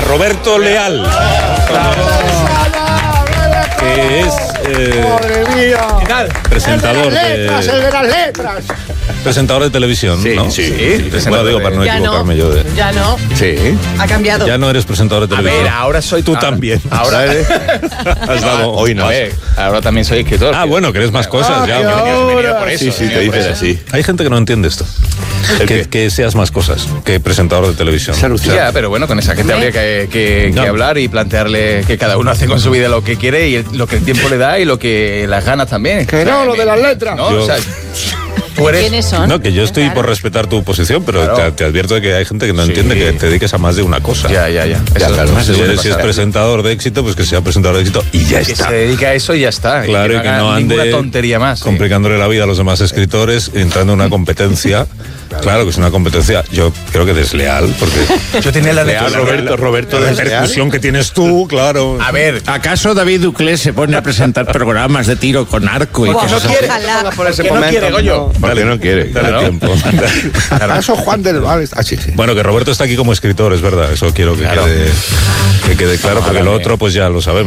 Roberto Leal. Que es ¡Madre mía! presentador el de las letras. presentador de televisión, Sí, ¿no? sí. Bueno, digo, para no equivocarme yo de... Ya no. Sí. Ha cambiado. Ya no eres presentador de A televisión. ver, ahora soy... Tú también. Ahora... Has dado hoy no. A ver, ahora también soy escritor. Ah, bueno, que eres más cosas ya. Venido por eso, Sí, te venido por dices eso. así. Hay gente que no entiende esto. Que seas más cosas que presentador de televisión. Ya, pero bueno, con esa gente habría que No. hablar y plantearle que cada uno hace con su vida lo que quiere y lo que el tiempo le da y lo que las ganas también. Que no, lo de las letras. ¿No? Yo- O sea, tú eres... ¿Quiénes son? No, que yo estoy por respetar tu posición, pero Claro. te advierto de que hay gente que no Sí. entiende que te dediques a más de una cosa. Ya. Eso Claro, más si suele es pasar. presentador de éxito, pues que sea presentador de éxito y ya Que está. se dedica a eso y ya está. Claro, y que haga no ninguna ande tontería más. complicándole la vida a los demás escritores, entrando en una competencia. Claro que es una competencia, yo creo que desleal, porque Yo tenía la Leal, Roberto la desleal. repercusión que tienes tú, claro. A ver, ¿Acaso David Duclés se pone a presentar programas de tiro con arco y Buah, cosas así? ojalá. por ese Que no momento, quiere, Goyo. Porque no quiere. Dale Claro. tiempo. ¿Acaso Juan del Val? Ah, sí. Bueno, que Roberto está aquí como escritor, es verdad, eso quiero que quede claro, porque lo otro pues ya lo sabemos.